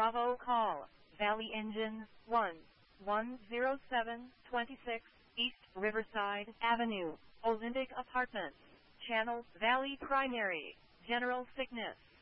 Bravo call, Valley Engine, 10726, East Riverside Avenue, Olympic Apartments, Channel Valley Primary, General Sickness.